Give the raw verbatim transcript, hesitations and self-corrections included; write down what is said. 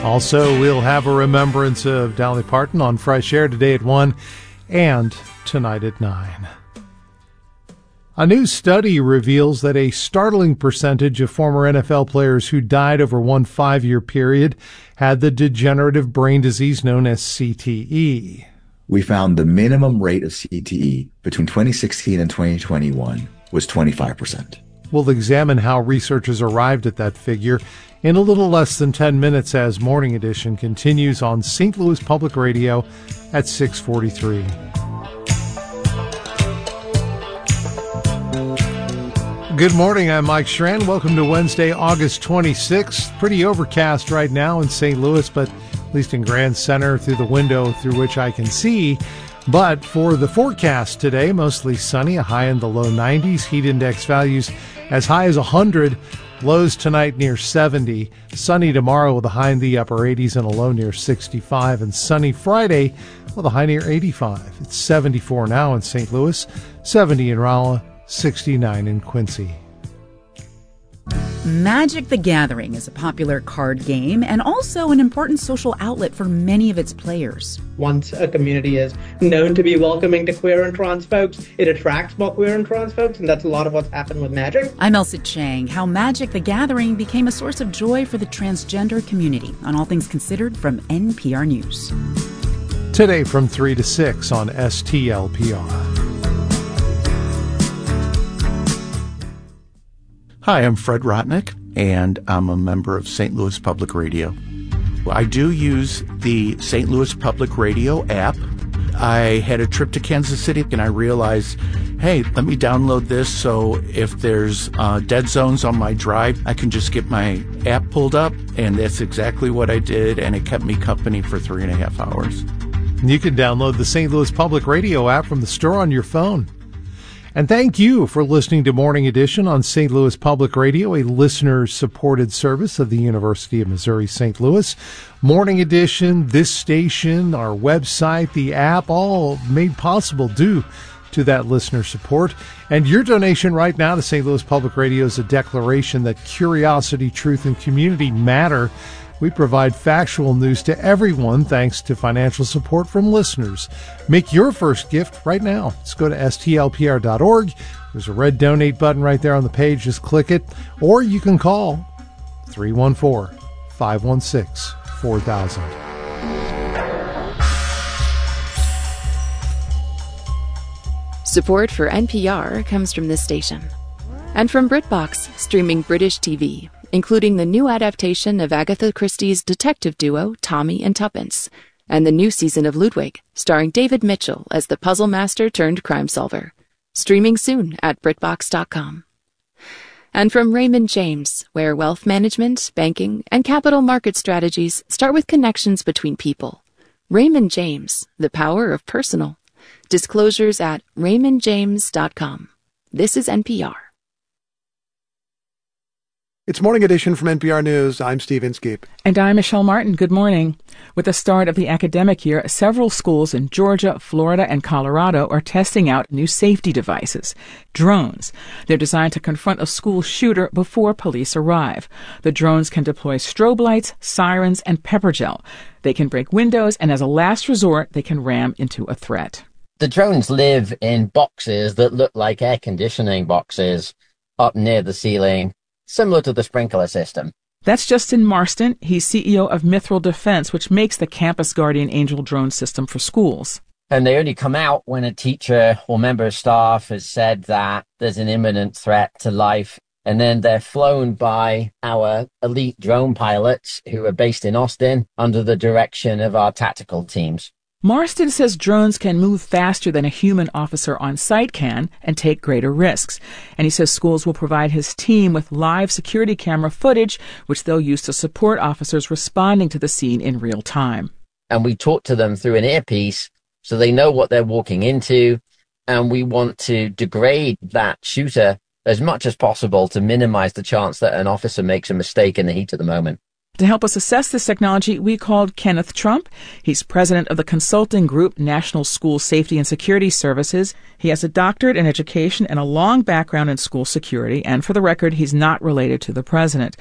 Also, we'll have a remembrance of Dolly Parton on Fresh Air today at one and tonight at nine. A new study reveals that a startling percentage of former N F L players who died over one five-year period had the degenerative brain disease known as C T E. We found the minimum rate of C T E between twenty sixteen and twenty twenty-one was twenty-five percent. We'll examine how researchers arrived at that figure in a little less than ten minutes as Morning Edition continues on Saint Louis Public Radio at six forty-three. Good morning, I'm Mike Schran. Welcome to Wednesday, August twenty-sixth. Pretty overcast right now in Saint Louis, but at least in Grand Center through the window through which I can see. But for the forecast today, mostly sunny, a high in the low nineties, heat index values as high as one hundred, lows tonight near seventy, sunny tomorrow with a high in the upper eighties and a low near sixty-five, and sunny Friday with a high near eighty-five. It's seventy-four now in Saint Louis, seventy in Rolla, sixty-nine in Quincy. Magic the Gathering is a popular card game and also an important social outlet for many of its players. Once a community is known to be welcoming to queer and trans folks, it attracts more queer and trans folks, and that's a lot of what's happened with Magic. I'm Elsa Chang. How Magic the Gathering became a source of joy for the transgender community on All Things Considered from N P R News. Today from three to six on S T L P R. Hi, I'm Fred Rotnick, and I'm a member of Saint Louis Public Radio. I do use the Saint Louis Public Radio app. I had a trip to Kansas City, and I realized, hey, let me download this so if there's uh, dead zones on my drive, I can just get my app pulled up, and that's exactly what I did, and it kept me company for three and a half hours. You can download the Saint Louis Public Radio app from the store on your phone. And thank you for listening to Morning Edition on Saint Louis Public Radio, a listener-supported service of the University of Missouri-Saint Louis. Morning Edition, this station, our website, the app, all made possible due to that listener support. And your donation right now to Saint Louis Public Radio is a declaration that curiosity, truth, and community matter. We provide factual news to everyone thanks to financial support from listeners. Make your first gift right now. Just go to S T L P R dot org. There's a red donate button right there on the page. Just click it. Or you can call three one four, five one six, four thousand. Support for N P R comes from this station. And from BritBox, streaming British T V, including the new adaptation of Agatha Christie's detective duo Tommy and Tuppence, and the new season of Ludwig, starring David Mitchell as the puzzle master turned crime solver. Streaming soon at BritBox dot com. And from Raymond James, where wealth management, banking, and capital market strategies start with connections between people. Raymond James, the power of personal. Disclosures at Raymond James dot com. This is N P R. It's Morning Edition from N P R News. I'm Steve Inskeep. And I'm Michelle Martin. Good morning. With the start of the academic year, several schools in Georgia, Florida, and Colorado are testing out new safety devices, drones. They're designed to confront a school shooter before police arrive. The drones can deploy strobe lights, sirens, and pepper gel. They can break windows, and as a last resort, they can ram into a threat. The drones live in boxes that look like air conditioning boxes up near the ceiling, similar to the sprinkler system. That's Justin Marston. He's C E O of Mithril Defense, which makes the Campus Guardian Angel drone system for schools. And they only come out when a teacher or member of staff has said that there's an imminent threat to life. And then they're flown by our elite drone pilots who are based in Austin under the direction of our tactical teams. Marston says drones can move faster than a human officer on site can and take greater risks. And he says schools will provide his team with live security camera footage, which they'll use to support officers responding to the scene in real time. And we talk to them through an earpiece so they know what they're walking into. And we want to degrade that shooter as much as possible to minimize the chance that an officer makes a mistake in the heat of the moment. To help us assess this technology, we called Kenneth Trump. He's president of the consulting group National School Safety and Security Services. He has a doctorate in education and a long background in school security, and for the record, he's not related to the president.